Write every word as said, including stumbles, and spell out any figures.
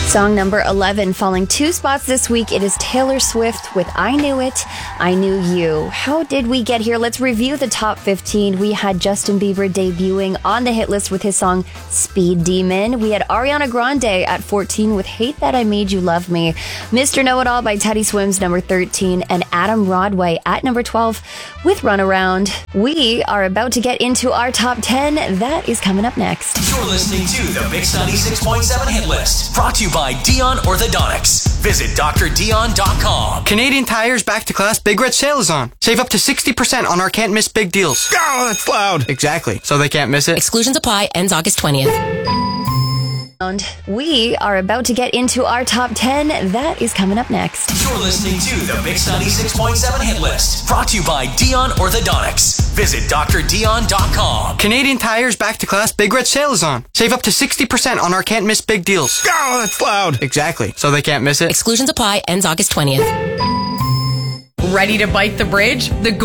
Song number eleven, falling two spots this week. It is Taylor Swift with I Knew It, I Knew You. How did we get here? Let's review the top fifteen. We had Justin Bieber debuting on the hit list with his song Speed Demon. We had Ariana Grande at fourteen with Hate That I Made You Love Me. Mister Know-It-All by Teddy Swims, number thirteen. And Adam Rodway at number twelve with Runaround. We are about to get into our top ten. That is coming up next. You're listening to the Mix ninety-six point seven hit list, brought to you by Dion Orthodontics. Visit D R dion dot com. Canadian Tire's back to class Big Red Sale is on. Save up to sixty percent on our can't miss big deals. Oh, that's loud. Exactly. So they can't miss it. Exclusions apply. Ends August twentieth. We are about to get into our top ten. That is coming up next. You're listening to the Mix ninety-six point seven hit list, brought to you by Dion Orthodontics. Visit D R dion dot com. Canadian Tire's back to class Big Red Sale is on. Save up to sixty percent on our can't miss big deals. Oh, that's loud. Exactly. So they can't miss it. Exclusions apply. Ends August twentieth. Ready to bite the bridge? The